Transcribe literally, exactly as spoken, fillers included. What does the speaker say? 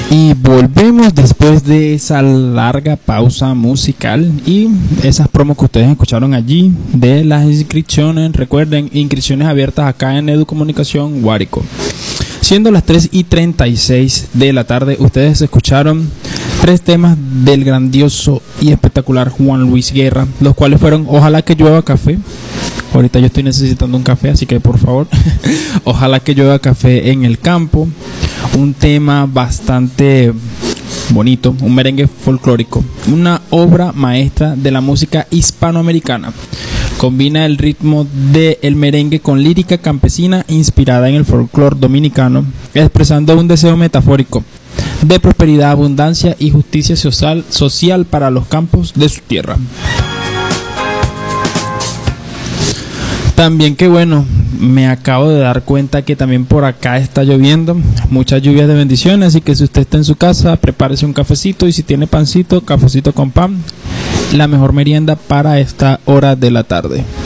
Y volvemos después de esa larga pausa musical y esas promos que ustedes escucharon allí de las inscripciones. Recuerden, inscripciones abiertas acá en Educomunicación Guárico. Siendo las tres y treinta y seis de la tarde, ustedes escucharon tres temas del grandioso y espectacular Juan Luis Guerra, los cuales fueron Ojalá que llueva café. Ahorita yo estoy necesitando un café, así que por favor, Ojalá que llueva café en el campo. Un tema bastante bonito, un merengue folclórico, una obra maestra de la música hispanoamericana. Combina el ritmo del merengue con lírica campesina inspirada en el folclore dominicano, expresando un deseo metafórico de prosperidad, abundancia y justicia social, social para los campos de su tierra. También que bueno, me acabo de dar cuenta que también por acá está lloviendo, muchas lluvias de bendiciones, así que si usted está en su casa, prepárese un cafecito y si tiene pancito, cafecito con pan, la mejor merienda para esta hora de la tarde.